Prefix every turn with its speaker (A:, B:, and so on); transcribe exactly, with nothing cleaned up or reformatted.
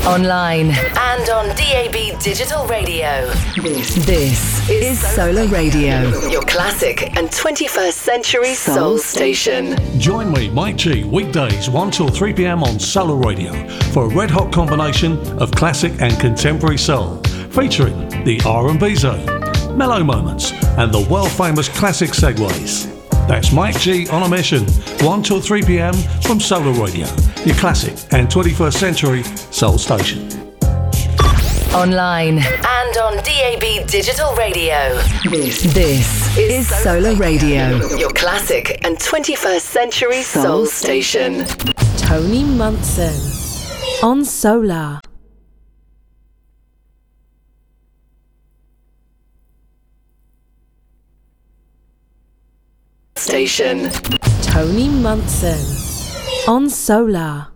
A: online and on D A B Digital Radio. This, this is Solar Radio, your classic and twenty-first century soul station.
B: Join me, Mike G, weekdays one till three p.m. on Solar Radio for a red-hot combination of classic and contemporary soul, featuring the R and B zone, mellow moments, and the world-famous classic segues. That's Mike G on a mission, one till three p.m. from Solar Radio, your classic and twenty-first century soul station.
A: Online and on D A B Digital Radio. This, this is Solar Radio, your classic and twenty-first century soul station.
C: Tony Munson on Solar.
A: Station.
C: Tony Munson on Solar.